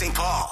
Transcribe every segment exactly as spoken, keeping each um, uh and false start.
Saint Paul.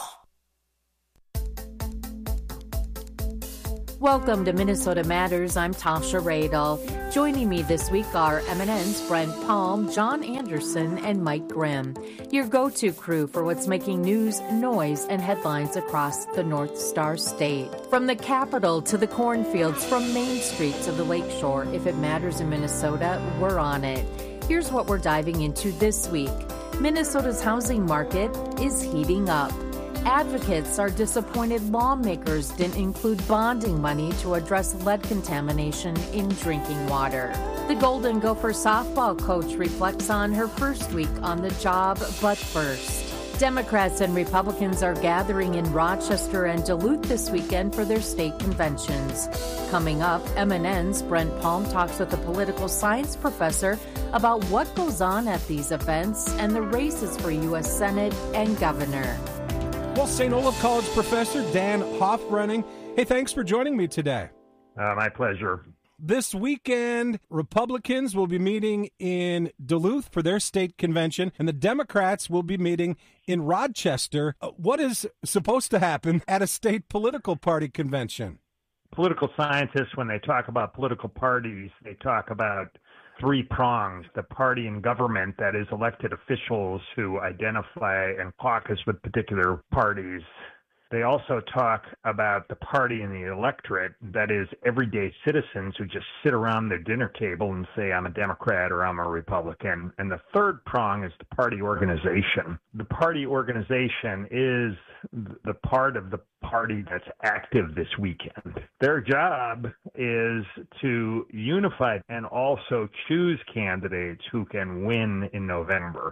Welcome to Minnesota Matters. I'm Tasha Radel. Joining me this week are M N N's Brent Palm, John Anderson, and Mike Grimm, your go-to crew for what's making news, noise, and headlines across the North Star State. From the Capitol to the cornfields, from Main Street to the Lakeshore, if it matters in Minnesota, we're on it. Here's what we're diving into this week. Minnesota's housing market is heating up. Advocates are disappointed lawmakers didn't include bonding money to address lead contamination in drinking water. The Golden Gopher softball coach reflects on her first week on the job, but first. Democrats and Republicans are gathering in Rochester and Duluth this weekend for their state conventions. Coming up, M N N's Brent Palm talks with a political science professor about what goes on at these events and the races for U S Senate and governor. Well, Saint Olaf College professor Dan Hoffrenning, hey, thanks for joining me today. Uh, my pleasure. This weekend, Republicans will be meeting in Duluth for their state convention, and the Democrats will be meeting in Rochester. Uh, what is supposed to happen at a state political party convention? Political scientists, when they talk about political parties, they talk about three prongs: the party in government, that is elected officials who identify and caucus with particular parties. They also talk about the party in the electorate, that is everyday citizens who just sit around their dinner table and say, I'm a Democrat or I'm a Republican. And the third prong is the party organization. The party organization is the part of the party that's active this weekend. Their job is to unify and also choose candidates who can win in November.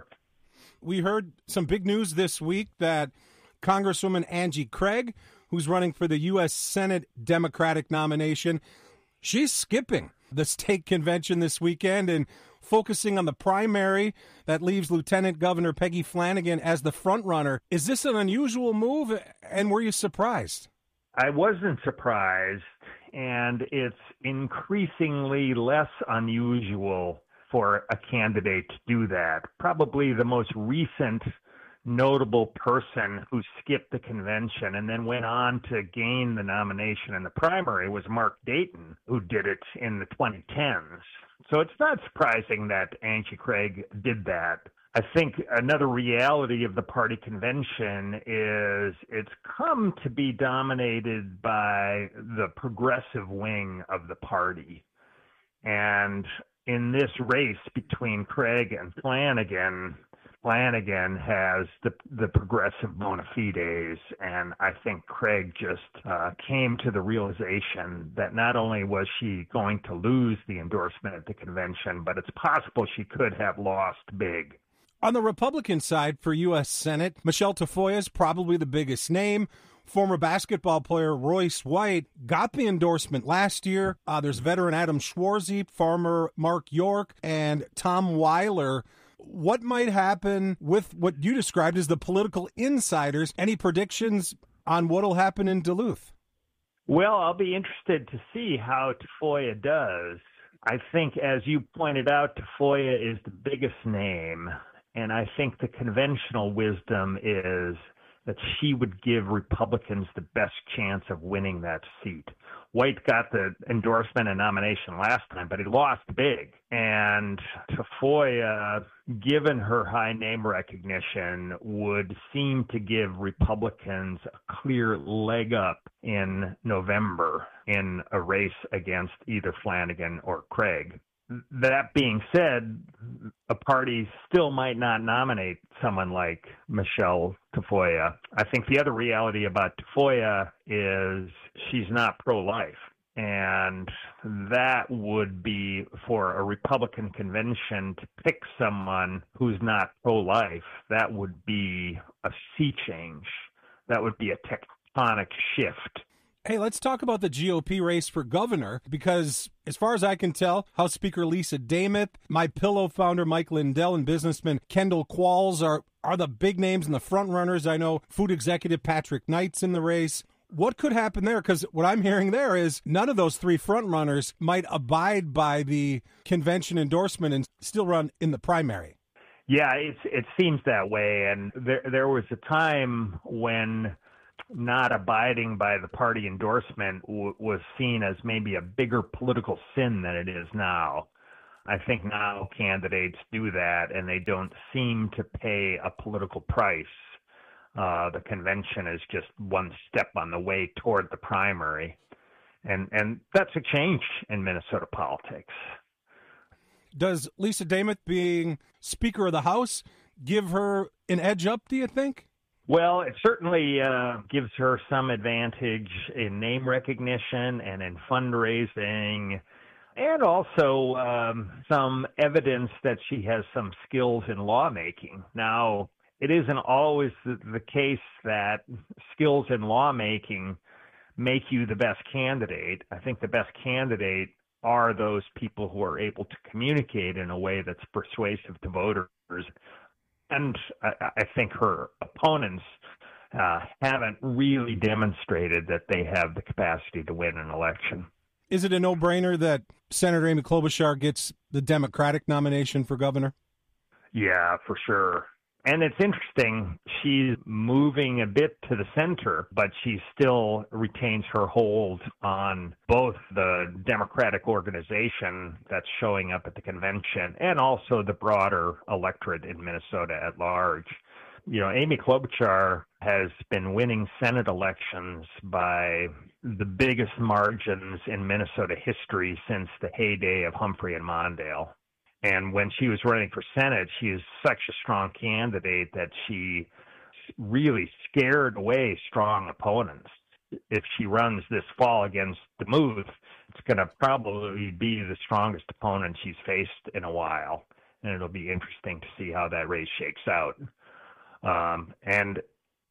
We heard some big news this week that Congresswoman Angie Craig, who's running for the U S Senate Democratic nomination, she's skipping the state convention this weekend and focusing on the primary that leaves Lieutenant Governor Peggy Flanagan as the frontrunner. Is this an unusual move, and were you surprised? I wasn't surprised, and it's increasingly less unusual for a candidate to do that. Probably the most recent notable person who skipped the convention and then went on to gain the nomination in the primary was Mark Dayton, who did it in the twenty tens. So it's not surprising that Angie Craig did that. I think another reality of the party convention is it's come to be dominated by the progressive wing of the party. And in this race between Craig and Flanagan, Flanagan has the the progressive bona fides, and I think Craig just uh, came to the realization that not only was she going to lose the endorsement at the convention, but it's possible she could have lost big. On the Republican side for U S Senate, Michelle Tafoya is probably the biggest name. Former basketball player Royce White got the endorsement last year. Uh, there's veteran Adam Schwarzy, farmer Mark York, and Tom Weiler. What might happen with what you described as the political insiders? Any predictions on what will happen in Duluth? Well, I'll be interested to see how Tafoya does. I think, as you pointed out, Tafoya is the biggest name, and I think the conventional wisdom is that she would give Republicans the best chance of winning that seat. White got the endorsement and nomination last time, but he lost big. And Tafoya, given her high name recognition, would seem to give Republicans a clear leg up in November in a race against either Flanagan or Craig. That being said, a party still might not nominate someone like Michelle Tafoya. I think the other reality about Tafoya is she's not pro-life. And that would be, for a Republican convention to pick someone who's not pro-life, that would be a sea change. That would be a tectonic shift. Hey, let's talk about the G O P race for governor, because as far as I can tell, House Speaker Lisa Dameth, MyPillow founder Mike Lindell, and businessman Kendall Qualls are, are the big names and the front runners. I know food executive Patrick Knight's in the race. What could happen there? Because what I'm hearing there is none of those three front runners might abide by the convention endorsement and still run in the primary. Yeah, it's, it seems that way. And there, there was a time when not abiding by the party endorsement w- was seen as maybe a bigger political sin than it is now. I think now candidates do that, and they don't seem to pay a political price. Uh, the convention is just one step on the way toward the primary. And, and that's a change in Minnesota politics. Does Lisa Demuth being Speaker of the House give her an edge up, do you think? Well, it certainly uh, gives her some advantage in name recognition and in fundraising, and also um, some evidence that she has some skills in lawmaking. Now, it isn't always the, the case that skills in lawmaking make you the best candidate. I think the best candidate are those people who are able to communicate in a way that's persuasive to voters. And I, I think her opponents uh, haven't really demonstrated that they have the capacity to win an election. Is it a no-brainer that Senator Amy Klobuchar gets the Democratic nomination for governor? Yeah, for sure. And it's interesting, she's moving a bit to the center, but she still retains her hold on both the Democratic organization that's showing up at the convention and also the broader electorate in Minnesota at large. You know, Amy Klobuchar has been winning Senate elections by the biggest margins in Minnesota history since the heyday of Humphrey and Mondale. And when she was running for Senate, she is such a strong candidate that she really scared away strong opponents. If she runs this fall against DeMuth, it's going to probably be the strongest opponent she's faced in a while. And it'll be interesting to see how that race shakes out. Um, and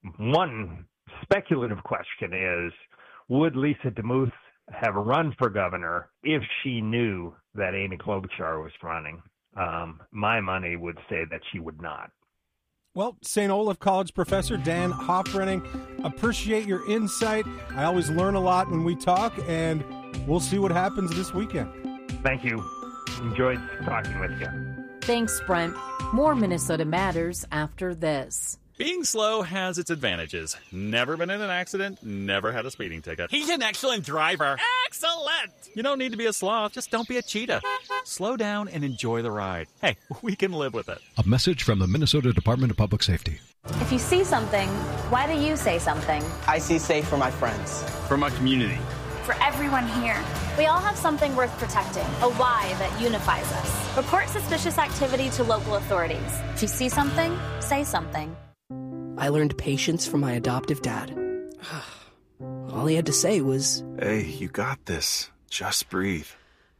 one speculative question is, would Lisa DeMuth have run for governor if she knew that Amy Klobuchar was running? Um, my money would say that she would not. Well, Saint Olaf College professor Dan Hoffrenning, appreciate your insight. I always learn a lot when we talk, and we'll see what happens this weekend. Thank you. Enjoyed talking with you. Thanks, Brent. More Minnesota Matters after this. Being slow has its advantages. Never been in an accident, never had a speeding ticket. He's an excellent driver. Excellent! You don't need to be a sloth, just don't be a cheetah. Slow down and enjoy the ride. Hey, we can live with it. A message from the Minnesota Department of Public Safety. If you see something, why do you say something? I see safe for my friends. For my community. For everyone here. We all have something worth protecting, a why that unifies us. Report suspicious activity to local authorities. If you see something, say something. I learned patience from my adoptive dad. All he had to say was, "Hey, you got this. Just breathe."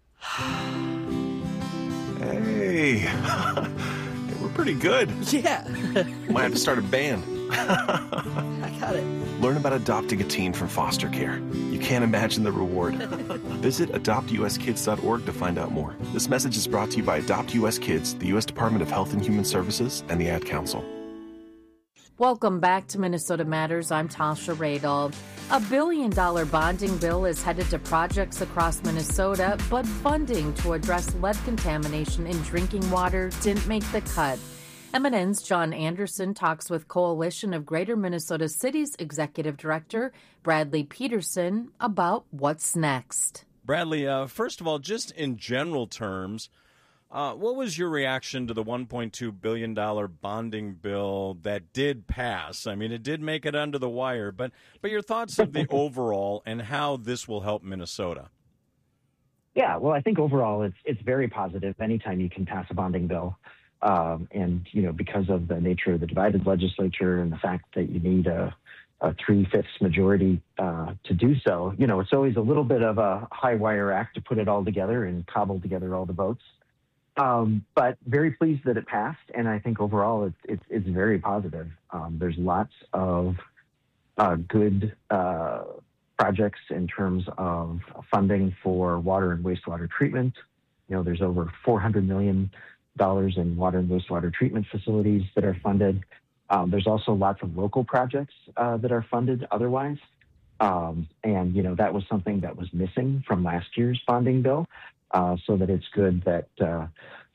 Hey, we're pretty good. Yeah. Might have to start a band. I got it. Learn about adopting a teen from foster care. You can't imagine the reward. Visit adopt u s kids dot org to find out more. This message is brought to you by Adopt U S Kids, the U S Department of Health and Human Services, and the Ad Council. Welcome back to Minnesota Matters. I'm Tasha Radel. A billion-dollar bonding bill is headed to projects across Minnesota, but funding to address lead contamination in drinking water didn't make the cut. M N N's John Anderson talks with Coalition of Greater Minnesota Cities Executive Director Bradley Peterson about what's next. Bradley, uh, first of all, just in general terms, Uh, what was your reaction to the one point two billion dollars bonding bill that did pass? I mean, it did make it under the wire, but but your thoughts of the overall and how this will help Minnesota? Yeah, well, I think overall it's it's very positive anytime you can pass a bonding bill. Um, and, you know, because of the nature of the divided legislature and the fact that you need a, a three-fifths majority uh, to do so, you know, it's always a little bit of a high-wire act to put it all together and cobble together all the votes. Um, but very pleased that it passed, and I think overall it's it's, it's very positive. Um, there's lots of uh, good uh, projects in terms of funding for water and wastewater treatment. You know, there's over four hundred million dollars in water and wastewater treatment facilities that are funded. Um, there's also lots of local projects uh, that are funded otherwise. Um, and, you know, that was something that was missing from last year's bonding bill. Uh, so that it's good that uh,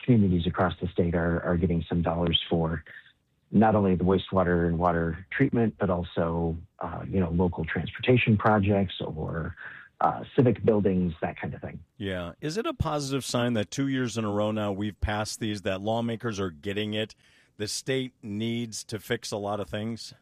communities across the state are, are getting some dollars for not only the wastewater and water treatment, but also, uh, you know, local transportation projects or uh, civic buildings, that kind of thing. Yeah. Is it a positive sign that two years in a row now we've passed these, that lawmakers are getting it? The state needs to fix a lot of things?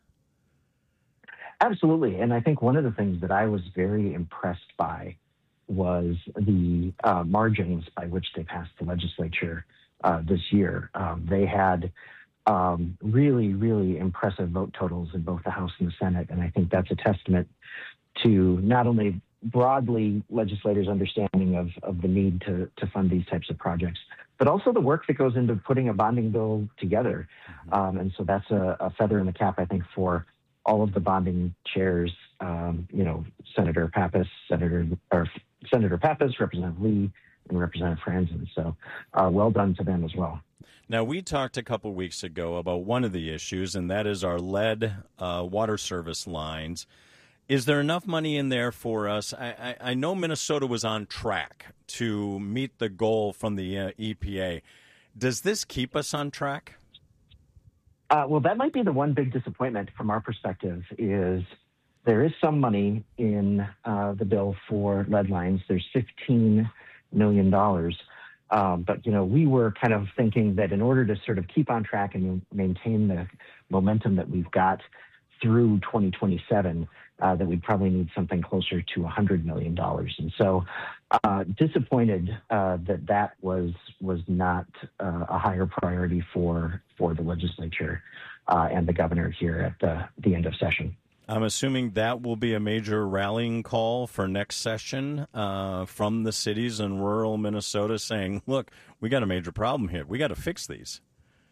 Absolutely. And I think one of the things that I was very impressed by was the uh, margins by which they passed the legislature uh, this year. Um, they had um, really, really impressive vote totals in both the House and the Senate. And I think that's a testament to not only broadly legislators' understanding of, of the need to, to fund these types of projects, but also the work that goes into putting a bonding bill together. Um, and so that's a, a feather in the cap, I think, for all of the bonding chairs, um, you know, Senator Pappas, Senator or Senator Pappas, Representative Lee, and Representative Franzen. So uh, well done to them as well. Now, we talked a couple weeks ago about one of the issues, and that is our lead uh, water service lines. Is there enough money in there for us? I, I, I know Minnesota was on track to meet the goal from the uh, E P A. Does this keep us on track? Uh, well, that might be the one big disappointment from our perspective is there is some money in uh, the bill for lead lines. There's fifteen million dollars. Um, but, you know, we were kind of thinking that in order to sort of keep on track and maintain the momentum that we've got through twenty twenty-seven, uh, that we'd probably need something closer to one hundred million dollars. And so uh, disappointed uh, that that was was not uh, a higher priority for for the legislature uh, and the governor here at the, the end of session. I'm assuming that will be a major rallying call for next session uh, from the cities in rural Minnesota saying, look, we got a major problem here. We got to fix these.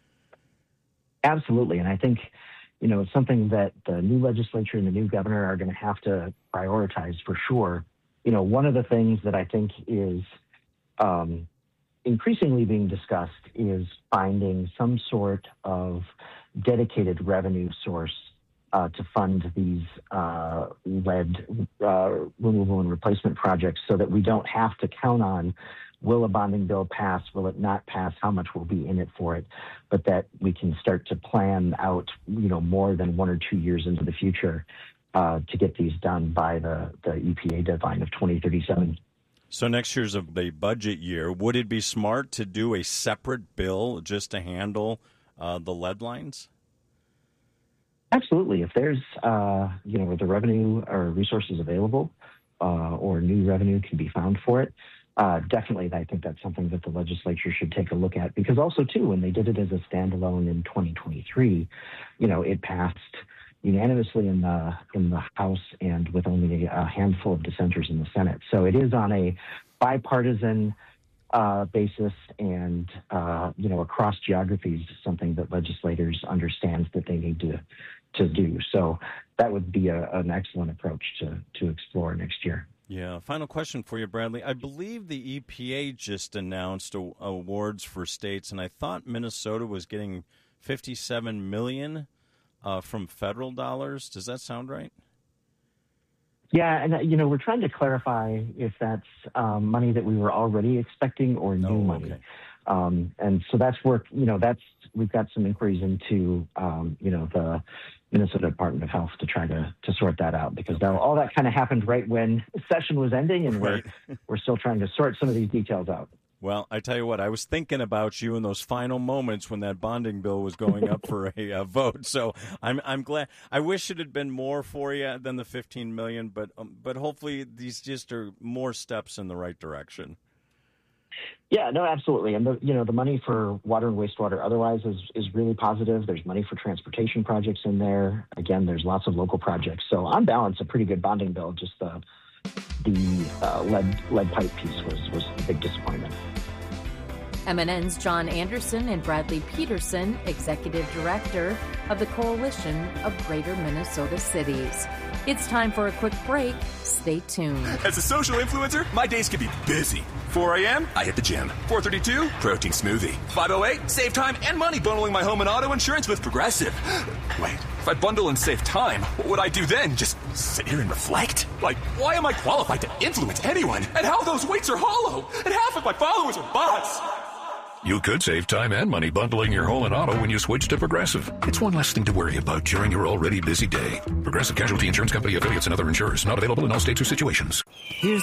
Absolutely. And I think, you know, it's something that the new legislature and the new governor are going to have to prioritize for sure. You know, one of the things that I think is um, increasingly being discussed is finding some sort of dedicated revenue source uh, to fund these uh, lead uh, removal and replacement projects so that we don't have to count on will a bonding bill pass, will it not pass, how much will be in it for it, but that we can start to plan out, you know, more than one or two years into the future uh, to get these done by the, the E P A deadline of twenty thirty-seven. So next year's a budget year. Would it be smart to do a separate bill just to handle uh, the lead lines? Absolutely. If there's, uh, you know, the revenue or resources available uh, or new revenue can be found for it, uh, definitely I think that's something that the legislature should take a look at. Because also, too, when they did it as a standalone in twenty twenty-three, you know, it passed unanimously in the in the House and with only a handful of dissenters in the Senate. So it is on a bipartisan uh, basis and, uh, you know, across geographies, something that legislators understand that they need to to do. So that would be a, an excellent approach to to explore next year. Yeah. Final question for you, Bradley. I believe the E P A just announced a, awards for states, and I thought Minnesota was getting fifty-seven million dollars uh, from federal dollars. Does that sound right? Yeah, and, uh, you know, we're trying to clarify if that's um, money that we were already expecting or new oh, money. Okay. Um, and so that's work, you know, that's, we've got some inquiries into, um, you know, the Minnesota Department of Health to try to, to sort that out, because okay. that, all that kind of happened right when session was ending, and right. we're, we're still trying to sort some of these details out. Well, I tell you what, I was thinking about you in those final moments when that bonding bill was going up for a uh, vote. So I'm I'm glad. I wish it had been more for you than the fifteen million dollars, but um, but hopefully these just are more steps in the right direction. Yeah, no, absolutely. And the you know the money for water and wastewater otherwise is is really positive. There's money for transportation projects in there. Again, there's lots of local projects. So on balance, a pretty good bonding bill. Just the the uh, lead lead pipe piece was was the big disappointment. M N N's John Anderson and Bradley Peterson, Executive Director of the Coalition of Greater Minnesota Cities. It's time for a quick break. Stay tuned. As a social influencer, my days can be busy. four a.m., I hit the gym. four thirty-two, protein smoothie. five oh eight, save time and money bundling my home and auto insurance with Progressive. Wait, if I bundle and save time, what would I do then? Just sit here and reflect? Like, why am I qualified to influence anyone? And how those weights are hollow? And half of my followers are bots. You could save time and money bundling your home and auto when you switch to Progressive. It's one less thing to worry about during your already busy day. Progressive Casualty Insurance Company affiliates and other insurers. Not available in all states or situations. Here's